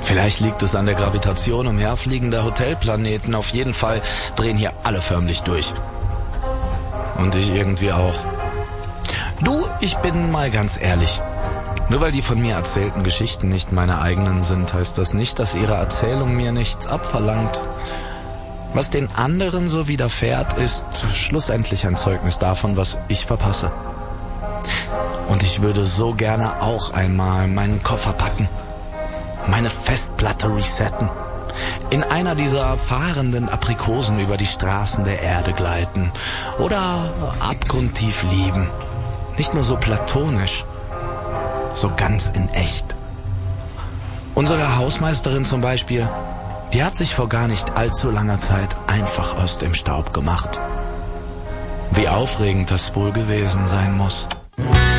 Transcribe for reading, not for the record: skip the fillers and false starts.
Vielleicht liegt es an der Gravitation umherfliegender Hotelplaneten. Auf jeden Fall drehen hier alle förmlich durch. Und ich irgendwie auch. Du, ich bin mal ganz ehrlich. Nur weil die von mir erzählten Geschichten nicht meine eigenen sind, heißt das nicht, dass ihre Erzählung mir nichts abverlangt. Was den anderen so widerfährt, ist schlussendlich ein Zeugnis davon, was ich verpasse. Und ich würde so gerne auch einmal meinen Koffer packen, meine Festplatte resetten, in einer dieser fahrenden Aprikosen über die Straßen der Erde gleiten oder abgrundtief lieben. Nicht nur so platonisch, so ganz in echt. Unsere Hausmeisterin zum Beispiel, die hat sich vor gar nicht allzu langer Zeit einfach aus dem Staub gemacht. Wie aufregend das wohl gewesen sein muss.